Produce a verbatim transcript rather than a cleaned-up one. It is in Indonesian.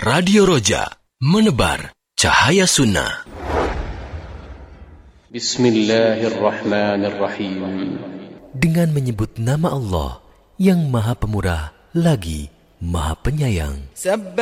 Radio Roja, menebar cahaya sunnah. Bismillahirrahmanirrahim. Dengan menyebut nama Allah yang Maha Pemurah lagi Maha Penyayang.